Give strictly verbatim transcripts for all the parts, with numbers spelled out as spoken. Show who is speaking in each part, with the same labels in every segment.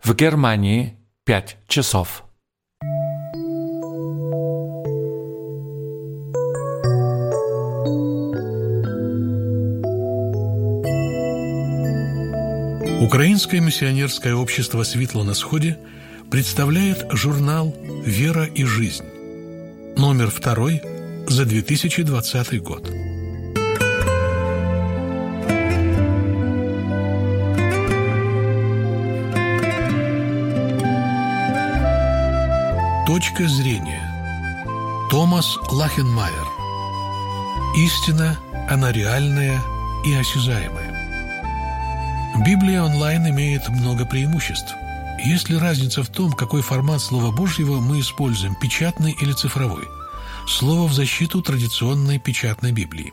Speaker 1: В Германии пять часов.
Speaker 2: Украинское миссионерское общество «Светло на сходе» представляет журнал «Вера и жизнь», номер второй за две тысячи двадцатый год. Точка зрения. Томас Лахенмайер. Истина, она реальная и осязаемая. Библия онлайн имеет много преимуществ. Есть ли разница в том, какой формат Слова Божьего мы используем, печатный или цифровой? Слово в защиту традиционной печатной Библии.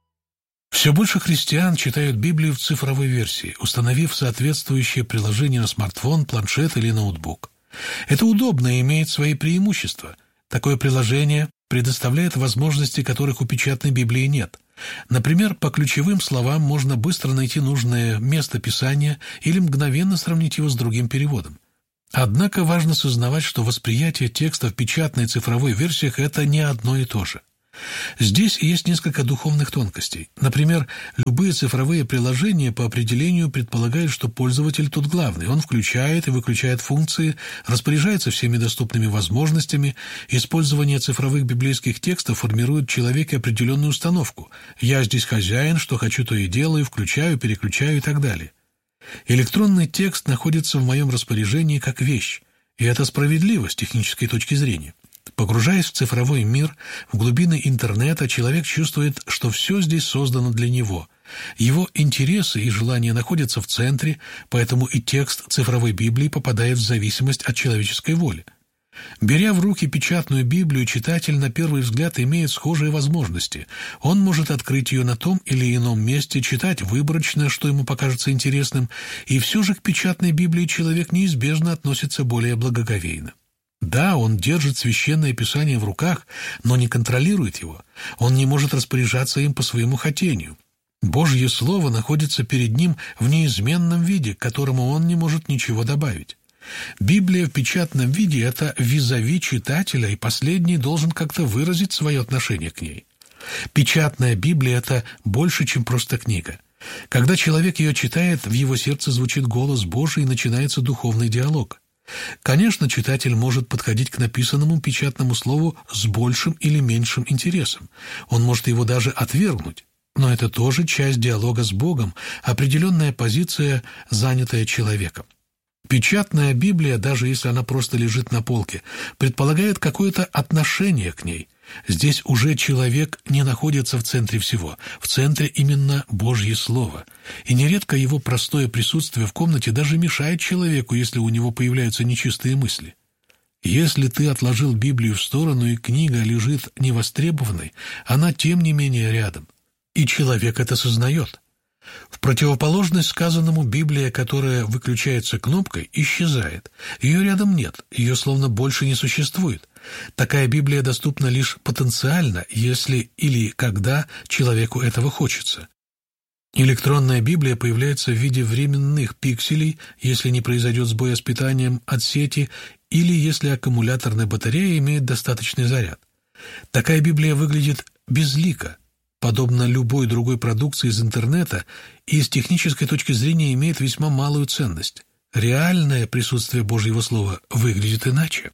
Speaker 2: Все больше христиан читают Библию в цифровой версии, установив соответствующее приложение на смартфон, планшет или ноутбук. Это удобно и имеет свои преимущества. Такое приложение предоставляет возможности, которых у печатной Библии нет. Например, по ключевым словам можно быстро найти нужное место Писания или мгновенно сравнить его с другим переводом. Однако важно сознавать, что восприятие текста в печатной и цифровой версиях – это не одно и то же. Здесь есть несколько духовных тонкостей. Например, любые цифровые приложения по определению предполагают, что пользователь тут главный. Он включает и выключает функции, распоряжается всеми доступными возможностями. Использование цифровых библейских текстов формирует в человеке определенную установку. «Я здесь хозяин, что хочу, то и делаю, включаю, переключаю» и так далее. Электронный текст находится в моем распоряжении как вещь, и это справедливо с технической точки зрения. Погружаясь в цифровой мир, в глубины интернета, человек чувствует, что все здесь создано для него. Его интересы и желания находятся в центре, поэтому и текст цифровой Библии попадает в зависимость от человеческой воли. Беря в руки печатную Библию, читатель на первый взгляд имеет схожие возможности. Он может открыть ее на том или ином месте, читать выборочно, что ему покажется интересным, и все же к печатной Библии человек неизбежно относится более благоговейно. Да, он держит Священное Писание в руках, но не контролирует его. Он не может распоряжаться им по своему хотению. Божье Слово находится перед ним в неизменном виде, к которому он не может ничего добавить. Библия в печатном виде – это визави читателя, и последний должен как-то выразить свое отношение к ней. Печатная Библия – это больше, чем просто книга. Когда человек ее читает, в его сердце звучит голос Божий и начинается духовный диалог. Конечно, читатель может подходить к написанному печатному слову с большим или меньшим интересом. Он может его даже отвергнуть. Но это тоже часть диалога с Богом, определенная позиция, занятая человеком. Печатная Библия, даже если она просто лежит на полке, предполагает какое-то отношение к ней. Здесь уже человек не находится в центре всего. В центре именно Божье Слово. И нередко его простое присутствие в комнате даже мешает человеку, если у него появляются нечистые мысли. Если ты отложил Библию в сторону, и книга лежит невостребованной, она тем не менее рядом. И человек это сознает. В противоположность сказанному, Библия, которая выключается кнопкой, исчезает. Ее рядом нет, ее словно больше не существует. Такая Библия доступна лишь потенциально, если или когда человеку этого хочется. Электронная Библия появляется в виде временных пикселей, если не произойдет сбоя с питанием от сети или если аккумуляторная батарея имеет достаточный заряд. Такая Библия выглядит безлико, подобно любой другой продукции из интернета, и с технической точки зрения имеет весьма малую ценность. Реальное присутствие Божьего Слова выглядит иначе.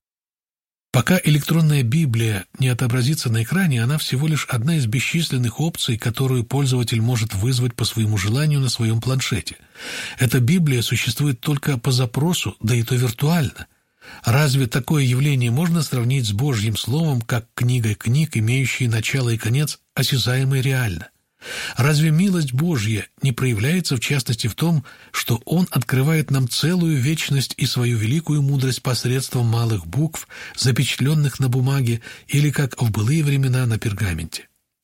Speaker 2: Пока электронная Библия не отобразится на экране, она всего лишь одна из бесчисленных опций, которую пользователь может вызвать по своему желанию на своем планшете. Эта Библия существует только по запросу, да и то виртуально. Разве такое явление можно сравнить с Божьим Словом, как книгой книг, имеющей начало и конец, осязаемой реально? Разве милость Божья не проявляется, в частности, в том, что Он открывает нам целую вечность и свою великую мудрость посредством малых букв, запечатленных на бумаге, или, как в былые времена, на пергаменте?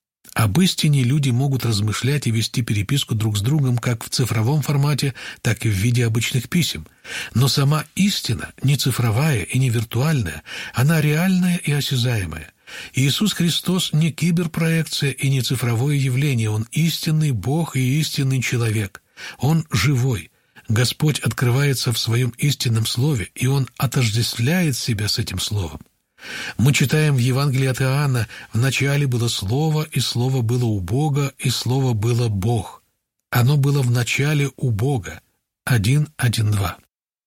Speaker 2: Об истине люди могут размышлять и вести переписку друг с другом как в цифровом формате, так и в виде обычных писем. Но сама истина не цифровая и не виртуальная, она реальная и осязаемая. Иисус Христос не киберпроекция и не цифровое явление, Он истинный Бог и истинный человек. Он живой. Господь открывается в Своем истинном Слове, и Он отождествляет себя с этим Словом. Мы читаем в Евангелии от Иоанна: «В начале было Слово, и Слово было у Бога, и Слово было Бог. Оно было в начале у Бога». один, один, два.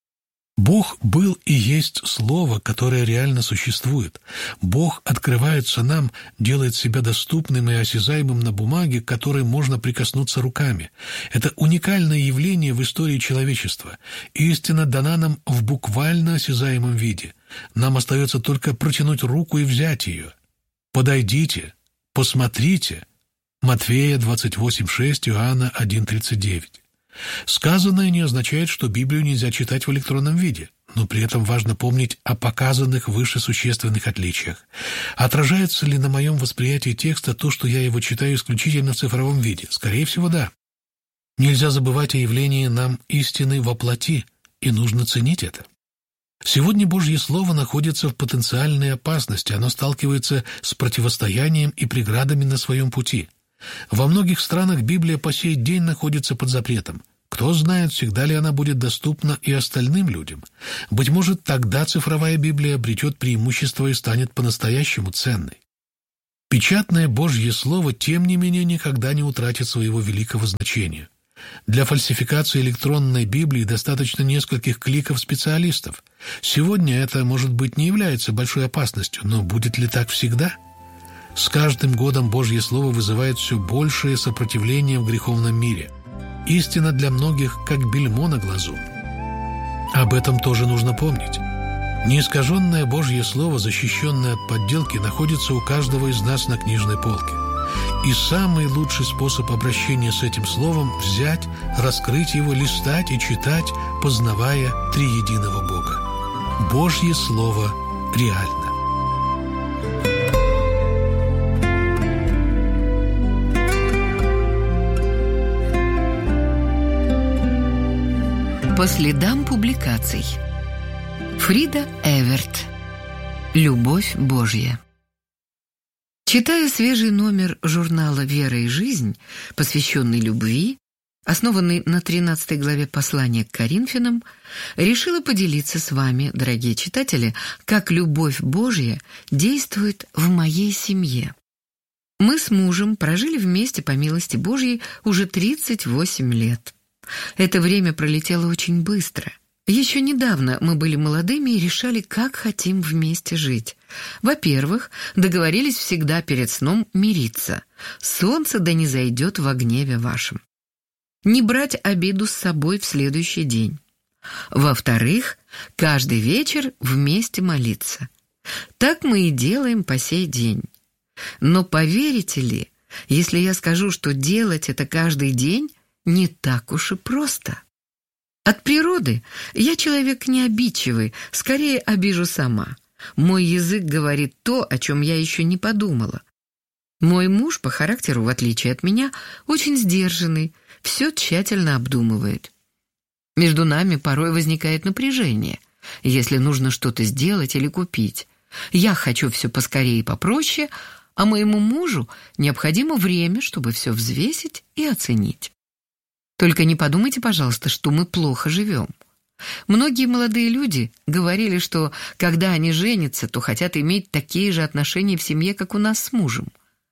Speaker 2: Бог был и есть Слово, которое реально существует. Бог открывается нам, делает себя доступным и осязаемым на бумаге, к которой можно прикоснуться руками. Это уникальное явление в истории человечества. Истина дана нам в буквально осязаемом виде. Нам остается только протянуть руку и взять ее. «Подойдите, посмотрите». Матфея двадцать восемь шесть, Иоанна один тридцать девять. Сказанное не означает, что Библию нельзя читать в электронном виде, но при этом важно помнить о показанных выше существенных отличиях. Отражается ли на моем восприятии текста то, что я его читаю исключительно в цифровом виде? Скорее всего, да. Нельзя забывать о явлении нам истины во плоти, и нужно ценить это. Сегодня Божье Слово находится в потенциальной опасности, оно сталкивается с противостоянием и преградами на своем пути. Во многих странах Библия по сей день находится под запретом. Кто знает, всегда ли она будет доступна и остальным людям. Быть может, тогда цифровая Библия обретет преимущество и станет по-настоящему ценной. Печатное Божье Слово, тем не менее, никогда не утратит своего великого значения. Для фальсификации электронной Библии достаточно нескольких кликов специалистов. Сегодня это, может быть, не является большой опасностью, но будет ли так всегда? С каждым годом Божье Слово вызывает все большее сопротивление в греховном мире. Истина для многих как бельмо на глазу. Об этом тоже нужно помнить. Неискаженное Божье Слово, защищенное от подделки, находится у каждого из нас на книжной полке. И самый лучший способ обращения с этим Словом – взять, раскрыть его, листать и читать, познавая триединого Бога. Божье Слово реально.
Speaker 3: По следам публикаций. Фрида Эверт. Любовь Божья. Читая свежий номер журнала «Вера и жизнь», посвященный любви, основанный на тринадцатой главе послания к Коринфянам, решила поделиться с вами, дорогие читатели, как любовь Божья действует в моей семье. Мы с мужем прожили вместе по милости Божьей уже тридцать восемь лет. Это время пролетело очень быстро. Еще недавно мы были молодыми и решали, как хотим вместе жить. Во-первых, договорились всегда перед сном мириться. Солнце да не зайдет во гневе вашем. Не брать обиду с собой в следующий день. Во-вторых, каждый вечер вместе молиться. Так мы и делаем по сей день. Но поверите ли, если я скажу, что делать это каждый день не так уж и просто. От природы я человек не обидчивый, скорее обижу сама. Мой язык говорит то, о чем я еще не подумала. Мой муж по характеру, в отличие от меня, очень сдержанный, все тщательно обдумывает. Между нами порой возникает напряжение, если нужно что-то сделать или купить. Я хочу все поскорее и попроще, а моему мужу необходимо время, чтобы все взвесить и оценить. Только не подумайте, пожалуйста, что мы плохо живем. Многие молодые люди говорили, что когда они женятся, то хотят иметь такие же отношения в семье, как у нас с мужем.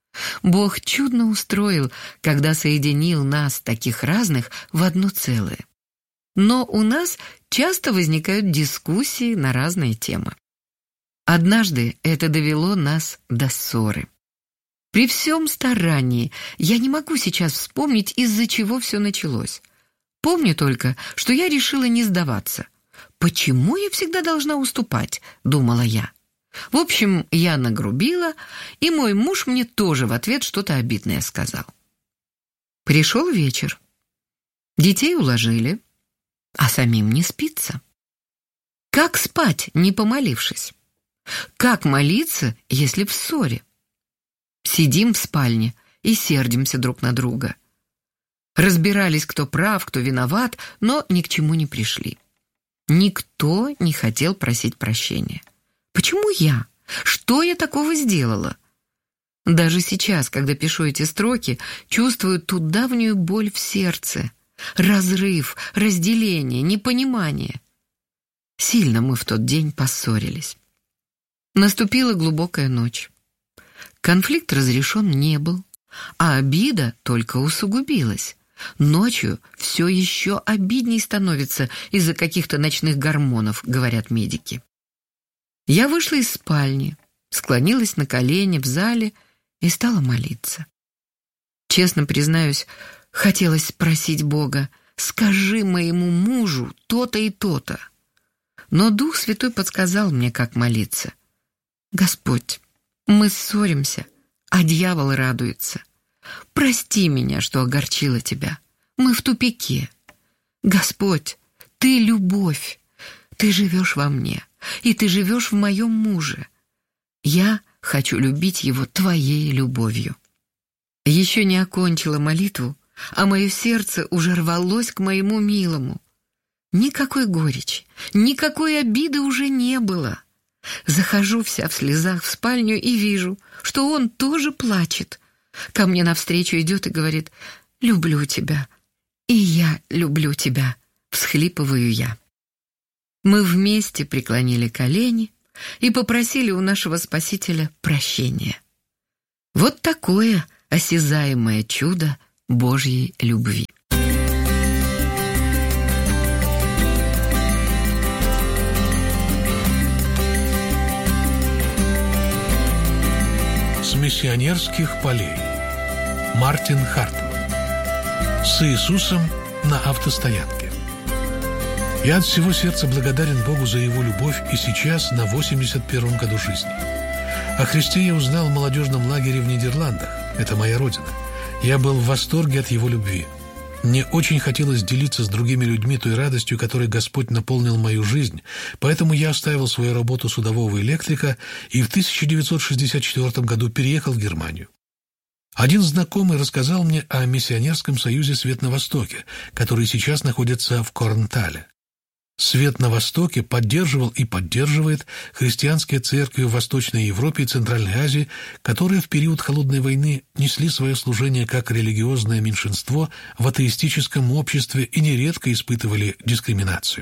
Speaker 3: Бог чудно устроил, когда соединил нас, таких разных, в одно целое. Но у нас часто возникают дискуссии на разные темы. Однажды это довело нас до ссоры. При всем старании я не могу сейчас вспомнить, из-за чего все началось. Помню только, что я решила не сдаваться. «Почему я всегда должна уступать?» — думала я. В общем, я нагрубила, и мой муж мне тоже в ответ что-то обидное сказал. Пришел вечер. Детей уложили, а самим не спится. Как спать, не помолившись? Как молиться, если в ссоре? Сидим в спальне и сердимся друг на друга. Разбирались, кто прав, кто виноват, но ни к чему не пришли. Никто не хотел просить прощения. Почему я? Что я такого сделала? Даже сейчас, когда пишу эти строки, чувствую ту давнюю боль в сердце. разрыв, разделение, непонимание. Сильно мы в тот день поссорились. Наступила глубокая ночь. Конфликт разрешен не был, а обида только усугубилась. Ночью все еще обидней становится из-за каких-то ночных гормонов, говорят медики. Я вышла из спальни, склонилась на колени в зале и стала молиться. Честно признаюсь, хотелось спросить Бога: «Скажи моему мужу то-то и то-то». Но Дух Святой подсказал мне, как молиться. «Господь, мы ссоримся, а дьявол радуется. Прости меня, что огорчила тебя. Мы в тупике. Господь, Ты — любовь. Ты живешь во мне, и Ты живешь в моем муже. Я хочу любить его Твоей любовью». Еще не окончила молитву, а мое сердце уже рвалось к моему милому. Никакой горечи, никакой обиды уже не было. Захожу вся в слезах в спальню и вижу, что он тоже плачет. Ко мне навстречу идет и говорит: «Люблю тебя, и я люблю тебя», — всхлипываю я. Мы вместе преклонили колени и попросили у нашего Спасителя прощения. Вот такое осязаемое чудо Божьей любви.
Speaker 2: С миссионерских полей. Мартин Хартман. С Иисусом на автостоянке. Я от всего сердца благодарен Богу за Его любовь и сейчас, на восемьдесят первом году жизни. О Христе я узнал в молодежном лагере в Нидерландах. Это моя родина. Я был в восторге от Его любви. Мне очень хотелось делиться с другими людьми той радостью, которой Господь наполнил мою жизнь, поэтому я оставил свою работу судового электрика и в тысяча девятьсот шестьдесят четвёртом году переехал в Германию. Один знакомый рассказал мне о миссионерском союзе «Свет на Востоке», который сейчас находится в Корнтале. «Свет на Востоке» поддерживал и поддерживает христианские церкви в Восточной Европе и Центральной Азии, которые в период Холодной войны несли свое служение как религиозное меньшинство в атеистическом обществе и нередко испытывали дискриминацию.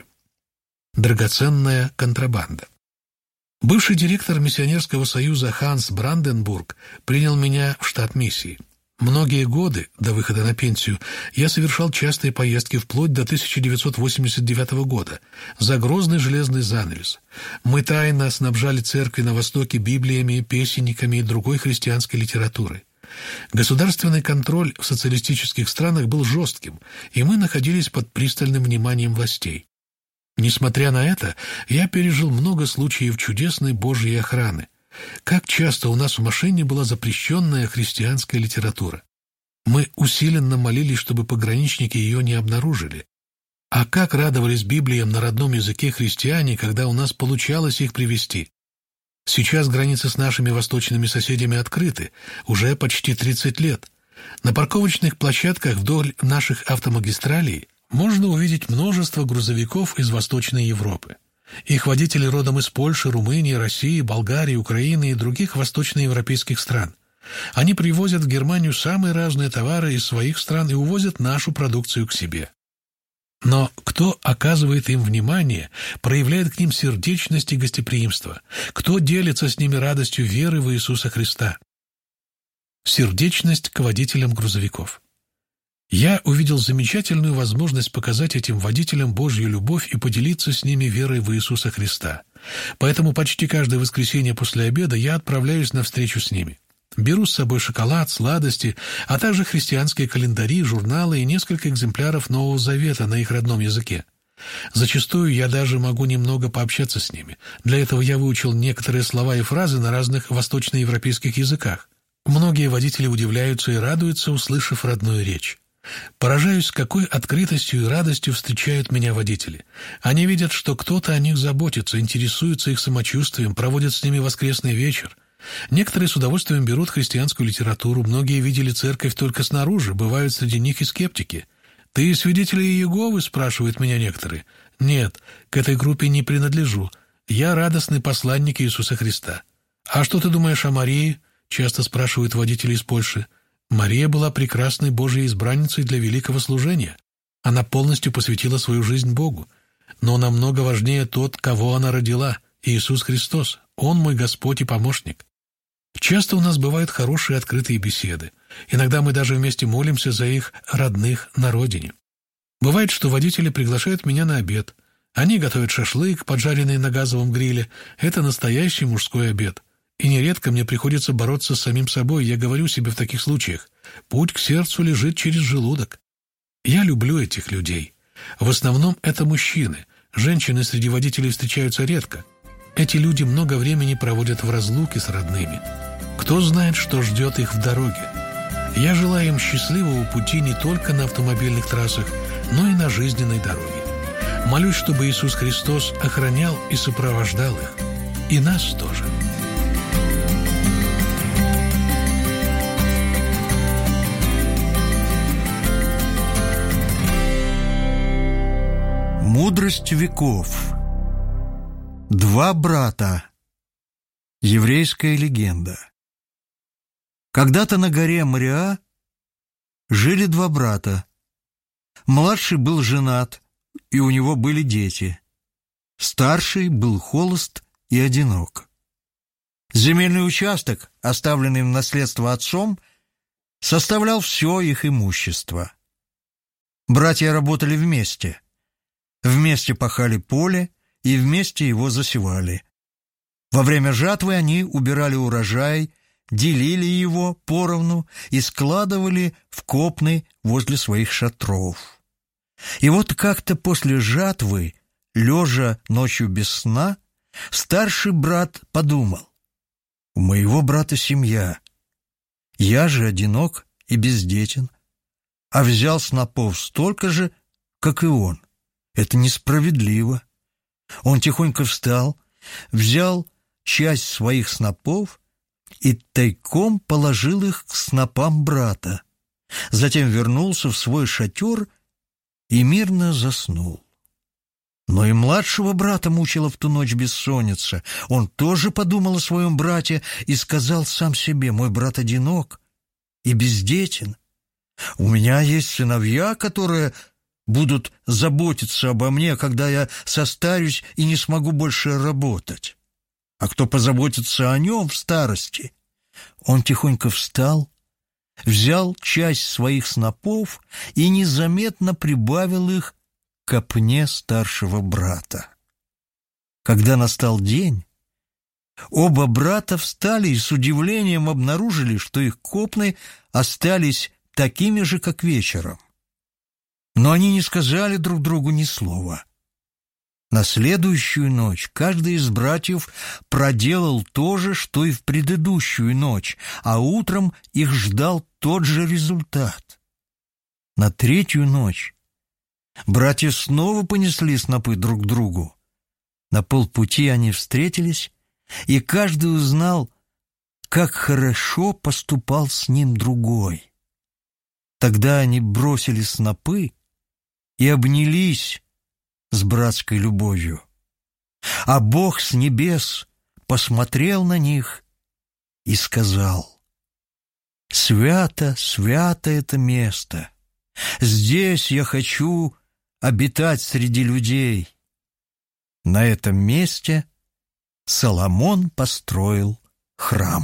Speaker 2: Драгоценная контрабанда. Бывший директор миссионерского союза Ханс Бранденбург принял меня в штат миссии. Многие годы, до выхода на пенсию, я совершал частые поездки вплоть до тысяча девятьсот восемьдесят девятого года за грозный железный занавес. Мы тайно снабжали церкви на Востоке библиями, песенниками и другой христианской литературой. Государственный контроль в социалистических странах был жестким, и мы находились под пристальным вниманием властей. Несмотря на это, я пережил много случаев чудесной Божьей охраны. Как часто у нас в машине была запрещенная христианская литература. Мы усиленно молились, чтобы пограничники ее не обнаружили. А как радовались Библиям на родном языке христиане, когда у нас получалось их привезти. Сейчас границы с нашими восточными соседями открыты, уже почти тридцать лет. На парковочных площадках вдоль наших автомагистралей можно увидеть множество грузовиков из Восточной Европы. Их водители родом из Польши, Румынии, России, Болгарии, Украины и других восточноевропейских стран. Они привозят в Германию самые разные товары из своих стран и увозят нашу продукцию к себе. Но кто оказывает им внимание, проявляет к ним сердечность и гостеприимство? Кто делится с ними радостью веры в Иисуса Христа? Сердечность к водителям грузовиков. Я увидел замечательную возможность показать этим водителям Божью любовь и поделиться с ними верой в Иисуса Христа. Поэтому почти каждое воскресенье после обеда я отправляюсь на встречу с ними. Беру с собой шоколад, сладости, а также христианские календари, журналы и несколько экземпляров Нового Завета на их родном языке. Зачастую я даже могу немного пообщаться с ними. Для этого я выучил некоторые слова и фразы на разных восточноевропейских языках. Многие водители удивляются и радуются, услышав родную речь. Поражаюсь, с какой открытостью и радостью встречают меня водители. Они видят, что кто-то о них заботится, интересуется их самочувствием, проводит с ними воскресный вечер. Некоторые с удовольствием берут христианскую литературу, многие видели церковь только снаружи, бывают среди них и скептики. «Ты из свидетелей Иеговы?» — спрашивают меня некоторые. «Нет, к этой группе не принадлежу. Я радостный посланник Иисуса Христа». «А что ты думаешь о Марии?» — часто спрашивают водители из Польши. Мария была прекрасной Божьей избранницей для великого служения. Она полностью посвятила свою жизнь Богу. Но намного важнее тот, кого она родила, Иисус Христос. Он мой Господь и помощник. Часто у нас бывают хорошие открытые беседы. Иногда мы даже вместе молимся за их родных на родине. Бывает, что водители приглашают меня на обед. Они готовят шашлык, поджаренный на газовом гриле. Это настоящий мужской обед. И нередко мне приходится бороться с самим собой. Я говорю себе в таких случаях: путь к сердцу лежит через желудок. Я люблю этих людей. В основном это мужчины. Женщины среди водителей встречаются редко. Эти люди много времени проводят в разлуке с родными. Кто знает, что ждет их в дороге. Я желаю им счастливого пути не только на автомобильных трассах, но и на жизненной дороге. Молюсь, чтобы Иисус Христос охранял и сопровождал их. И нас тоже.
Speaker 4: Мудрость веков. Два брата. Еврейская легенда. Когда-то на горе Мориа жили два брата. Младший был женат, и у него были дети. Старший был холост и одинок. Земельный участок, оставленный в наследство отцом, составлял все их имущество. Братья работали вместе. Вместе пахали поле и вместе его засевали. Во время жатвы они убирали урожай, делили его поровну и складывали в копны возле своих шатров. И вот как-то после жатвы, лежа ночью без сна, старший брат подумал: у моего брата семья, я же одинок и бездетен, а взял снопов столько же, как и он. Это несправедливо. Он тихонько встал, взял часть своих снопов и тайком положил их к снопам брата. Затем вернулся в свой шатер и мирно заснул. Но и младшего брата мучила в ту ночь бессонница. Он тоже подумал о своем брате и сказал сам себе: мой брат одинок и бездетен. У меня есть сыновья, которые будут заботиться обо мне, когда я состарюсь и не смогу больше работать. А кто позаботится о нем в старости? Он тихонько встал, взял часть своих снопов и незаметно прибавил их к копне старшего брата. Когда настал день, оба брата встали и с удивлением обнаружили, что их копны остались такими же, как вечером. Но они не сказали друг другу ни слова. На следующую ночь каждый из братьев проделал то же, что и в предыдущую ночь, а утром их ждал тот же результат. На третью ночь братья снова понесли снопы друг к другу. На полпути они встретились, и каждый узнал, как хорошо поступал с ним другой. Тогда они бросили снопы и обнялись с братской любовью. А Бог с небес посмотрел на них и сказал: «Свято, свято это место! Здесь я хочу обитать среди людей». На этом месте Соломон построил храм.